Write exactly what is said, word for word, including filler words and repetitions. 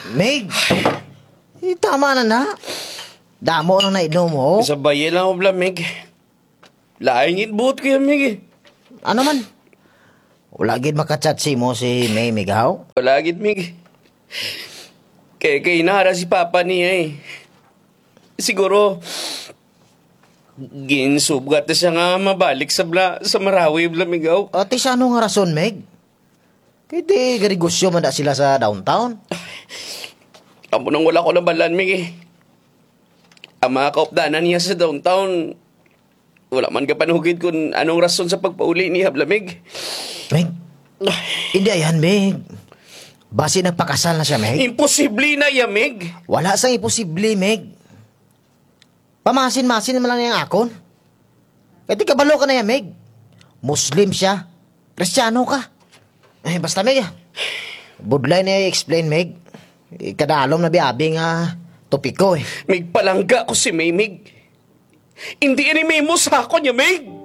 Meg! Eh, tama na na. Damo na nainom mo. Sabay lang ako, Meg. Laingit buot ko yan, Meg eh. Ano man? Wala gid makachat si mo si May Migaw? Wala gid, Meg. Kaya kay nahara si Papa niya eh. Siguro, ginsubgat na siya nga mabalik sa, bla, sa Marawi, Blamigaw. Ate, sa ano nga rason, Meg? Kaya di garigosyo man da sila sa downtown. Amo nang wala ko na balan, Meg eh. Ang mga kaupdanan niya sa downtown, wala man ka panugid kung anong rason sa pagpauli niya, Blamig. Meg, hindi ayan, Meg. Basi nagpakasal na siya, Meg. Imposible na yan, Meg. Wala sang imposible, Meg. Pamasin-masin naman lang niyang akon. Kaya di kabalo ka na yan, Meg. Muslim siya. Kristiyano ka. Eh, basta, Meg. Budlay na i-explain, Meg. Eh, kadalom na biyabi nga topiko, eh. Meg, palangga ko si May, Meg. Hindi ini mo sa ako niya, Meg.